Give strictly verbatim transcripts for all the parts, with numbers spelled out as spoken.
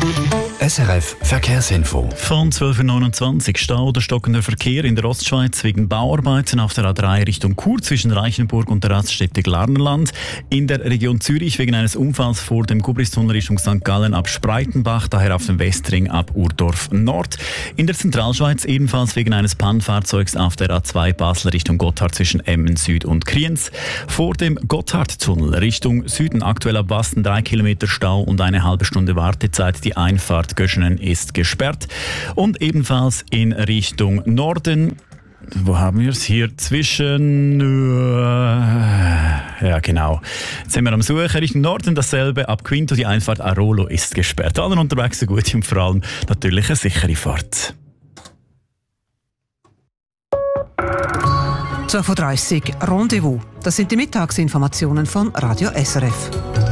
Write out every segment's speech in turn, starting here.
S R F Verkehrsinfo. Von zwölf Uhr neunundzwanzig Stau oder stockender Verkehr in der Ostschweiz wegen Bauarbeiten auf der A drei Richtung Chur zwischen Reichenburg und der Raststätte Glarnerland. In der Region Zürich wegen eines Unfalls vor dem Gubristunnel Richtung Sankt Gallen ab Spreitenbach, daher auf dem Westring ab Urdorf Nord. In der Zentralschweiz ebenfalls wegen eines Pannenfahrzeugs auf der A zwei Basel Richtung Gotthard zwischen Emmen Süd und Kriens. Vor dem Gotthardtunnel Richtung Süden aktuell ab Wasten drei Kilometer Stau und eine halbe Stunde Wartezeit. Die Einfahrt Göschenen ist gesperrt. Und ebenfalls in Richtung Norden, wo haben wir es hier? Zwischen, ja genau, jetzt sind wir am Suchen. Richtung Norden dasselbe, ab Quinto die Einfahrt Arolo ist gesperrt. Allen unterwegs eine gute und vor allem natürlich eine sichere Fahrt. zwölf Uhr dreißig Rendezvous. Das sind die Mittagsinformationen von Radio S R F.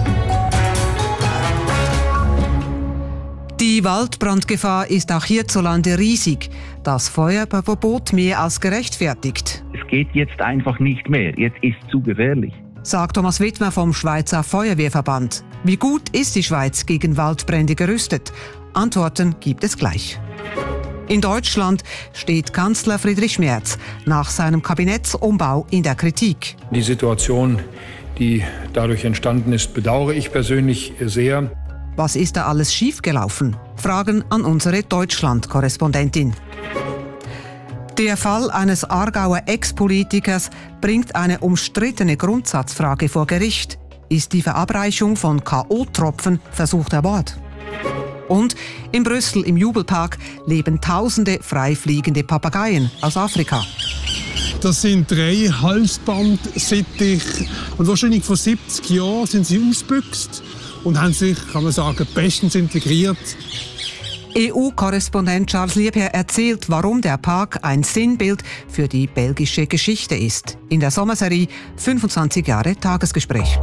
Die Waldbrandgefahr ist auch hierzulande riesig. Das Feuerverbot mehr als gerechtfertigt. Es geht jetzt einfach nicht mehr. Jetzt ist es zu gefährlich, sagt Thomas Wittmer vom Schweizer Feuerwehrverband. Wie gut ist die Schweiz gegen Waldbrände gerüstet? Antworten gibt es gleich. In Deutschland steht Kanzler Friedrich Merz nach seinem Kabinettsumbau in der Kritik. Die Situation, die dadurch entstanden ist, bedauere ich persönlich sehr. Was ist da alles schiefgelaufen? Fragen an unsere Deutschland-Korrespondentin. Der Fall eines Aargauer Ex-Politikers bringt eine umstrittene Grundsatzfrage vor Gericht. Ist die Verabreichung von K O-Tropfen versuchter Mord? Und in Brüssel im Jubelpark leben tausende freifliegende Papageien aus Afrika. Das sind drei Halsbandsittiche und wahrscheinlich vor siebzig Jahren sind sie ausgebüxt und haben sich, kann man sagen, bestens integriert. E U-Korrespondent Charles Liebherr erzählt, warum der Park ein Sinnbild für die belgische Geschichte ist. In der Sommerserie fünfundzwanzig Jahre Tagesgespräch.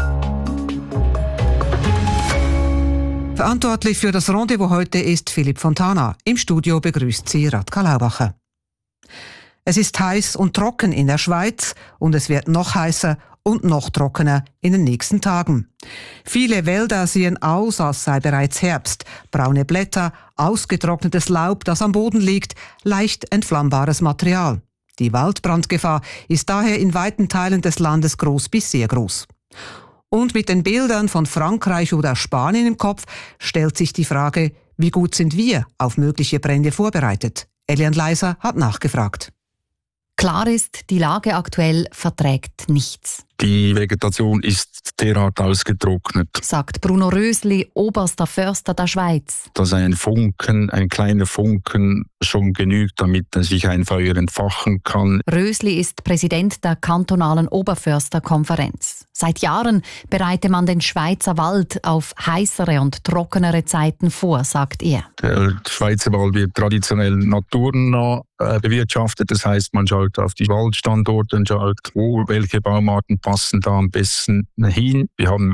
Verantwortlich für das Rendezvous heute ist Philipp Fontana. Im Studio begrüßt sie Radka Laubacher. Es ist heiß und trocken in der Schweiz und es wird noch heißer und noch trockener in den nächsten Tagen. Viele Wälder sehen aus, als sei bereits Herbst. Braune Blätter, ausgetrocknetes Laub, das am Boden liegt, leicht entflammbares Material. Die Waldbrandgefahr ist daher in weiten Teilen des Landes groß bis sehr groß. Und mit den Bildern von Frankreich oder Spanien im Kopf stellt sich die Frage, wie gut sind wir auf mögliche Brände vorbereitet? Elian Leiser hat nachgefragt. Klar ist, die Lage aktuell verträgt nichts. Die Vegetation ist derart ausgetrocknet, sagt Bruno Rösli, oberster Förster der Schweiz. Dass ein Funken, ein kleiner Funken schon genügt, damit sich ein Feuer entfachen kann. Rösli ist Präsident der kantonalen Oberförsterkonferenz. Seit Jahren bereite man den Schweizer Wald auf heißere und trockenere Zeiten vor, sagt er. Der Schweizer Wald wird traditionell naturnah bewirtschaftet. Das heißt, man schaut auf die Waldstandorte und schaut, wo welche Baumarten passen da am besten hin. Wir haben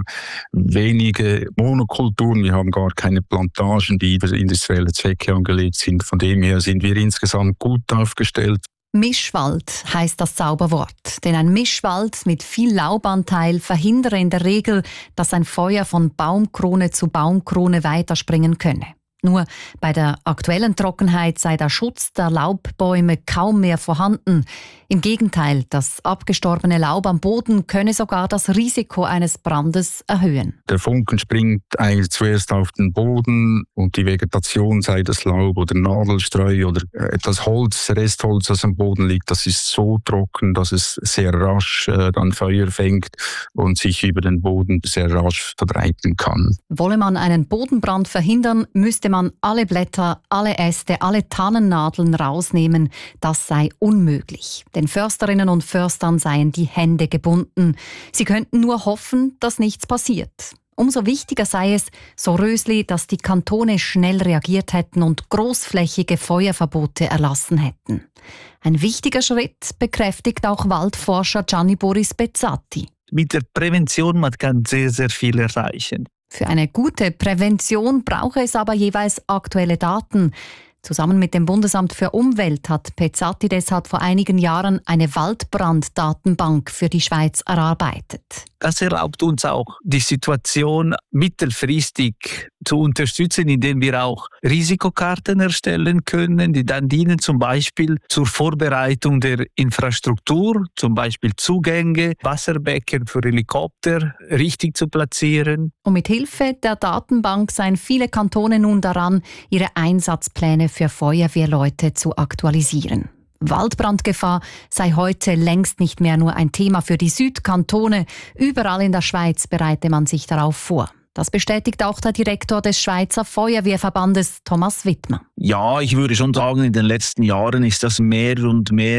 wenige Monokulturen, wir haben gar keine Plantagen, die für industrielle Zwecke angelegt sind. Von dem her sind wir insgesamt gut aufgestellt. Mischwald heisst das Zauberwort, denn ein Mischwald mit viel Laubanteil verhindere in der Regel, dass ein Feuer von Baumkrone zu Baumkrone weiterspringen könne. Nur bei der aktuellen Trockenheit sei der Schutz der Laubbäume kaum mehr vorhanden. Im Gegenteil, das abgestorbene Laub am Boden könne sogar das Risiko eines Brandes erhöhen. Der Funken springt eigentlich zuerst auf den Boden und die Vegetation, sei das Laub oder Nadelstreu oder etwas Holz, Restholz, das am Boden liegt, das ist so trocken, dass es sehr rasch äh, dann Feuer fängt und sich über den Boden sehr rasch verbreiten kann. Wolle man einen Bodenbrand verhindern, müsste man alle Blätter, alle Äste, alle Tannennadeln rausnehmen. Das sei unmöglich. Den Försterinnen und Förstern seien die Hände gebunden. Sie könnten nur hoffen, dass nichts passiert. Umso wichtiger sei es, so Rösli, dass die Kantone schnell reagiert hätten und großflächige Feuerverbote erlassen hätten. Ein wichtiger Schritt bekräftigt auch Waldforscher Gianni Boris Bezzatti. Mit der Prävention man kann sehr, sehr viel erreichen. Für eine gute Prävention brauche es aber jeweils aktuelle Daten. Zusammen mit dem Bundesamt für Umwelt hat Pezzati deshalb vor einigen Jahren eine Waldbranddatenbank für die Schweiz erarbeitet. Das erlaubt uns auch, die Situation mittelfristig zu unterstützen, indem wir auch Risikokarten erstellen können, die dann dienen zum Beispiel zur Vorbereitung der Infrastruktur, zum Beispiel Zugänge, Wasserbecken für Helikopter richtig zu platzieren. Und mit Hilfe der Datenbank seien viele Kantone nun daran, ihre Einsatzpläne für Feuerwehrleute zu aktualisieren. Waldbrandgefahr sei heute längst nicht mehr nur ein Thema für die Südkantone. Überall in der Schweiz bereite man sich darauf vor. Das bestätigt auch der Direktor des Schweizer Feuerwehrverbandes, Thomas Wittmer. Ja, ich würde schon sagen, in den letzten Jahren ist das mehr und mehr